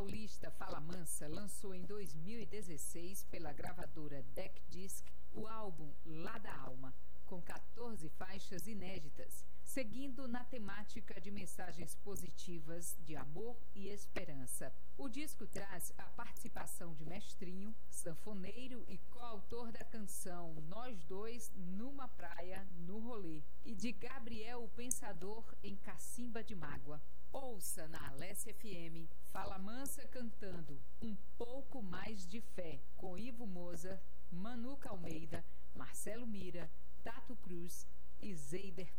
paulista Fala Mansa lançou em 2016 pela gravadora Deck Disc o álbum Lá da Alma, com 14 faixas inéditas, seguindo na temática de mensagens positivas de amor e esperança. O disco traz a participação de Mestrinho, sanfoneiro e coautor da canção Nós Dois numa Praia, no Rolê, e de Gabriel o Pensador em Cacimba de Mágoa. Ouça na Alesse FM Fala Mansa cantando Um Pouco Mais de Fé, com Ivo Moza, Manuca Almeida, Marcelo Mira, Tato Cruz e Zeider